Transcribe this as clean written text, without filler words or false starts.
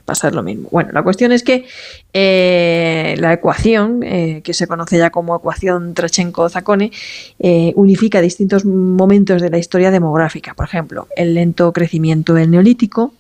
pasar lo mismo. Bueno, la cuestión es que la ecuación, que se conoce ya como ecuación Trachenko-Zaccone, unifica distintos momentos de la historia demográfica. Por ejemplo, el lento crecimiento del Neolítico,